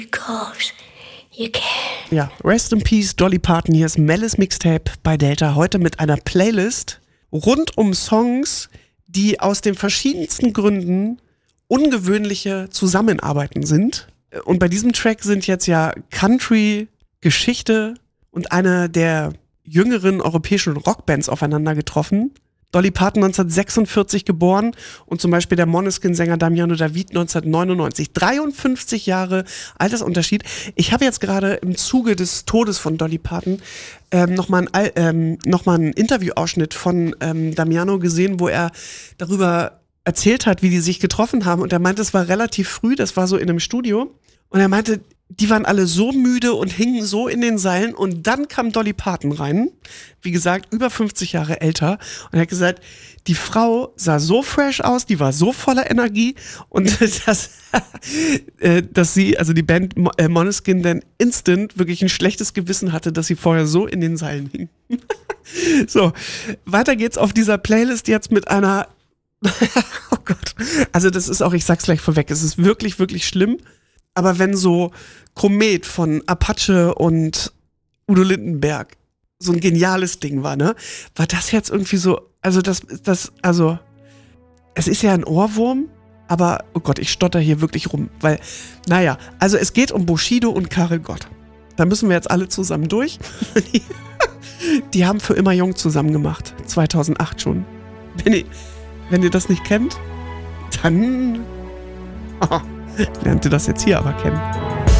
Because you can. Ja, Rest in Peace, Dolly Parton. Hier ist Melis Mixtape bei Delta. Heute mit einer Playlist rund um Songs, die aus den verschiedensten Gründen ungewöhnliche Zusammenarbeiten sind. Und bei diesem Track sind jetzt ja Country, Geschichte und eine der jüngeren europäischen Rockbands aufeinander getroffen. Dolly Parton 1946 geboren und zum Beispiel der Måneskin-Sänger Damiano David 1999. 53 Jahre Altersunterschied. Ich habe jetzt gerade im Zuge des Todes von Dolly Parton nochmal einen Interviewausschnitt von Damiano gesehen, wo er darüber erzählt hat, wie die sich getroffen haben. Und er meinte, es war relativ früh, das war so in einem Studio. Und er meinte, die waren alle so müde und hingen so in den Seilen und dann kam Dolly Parton rein, wie gesagt, über 50 Jahre älter und er hat gesagt, die Frau sah so fresh aus, die war so voller Energie und dass sie, also die Band Måneskin dann instant wirklich ein schlechtes Gewissen hatte, dass sie vorher so in den Seilen hing. So, weiter geht's auf dieser Playlist jetzt mit einer, oh Gott, also das ist auch, ich sag's gleich vorweg, es ist wirklich, wirklich schlimm. Aber wenn so Komet von Apache und Udo Lindenberg so ein geniales Ding war, ne, war das jetzt irgendwie so, also also, es ist ja ein Ohrwurm, aber, oh Gott, ich stotter hier wirklich rum, weil, naja, also es geht um Bushido und Karel Gott. Da müssen wir jetzt alle zusammen durch. Die haben für immer jung zusammen gemacht, 2008 schon. Wenn ihr das nicht kennt, dann lernt ihr das jetzt hier aber kennen.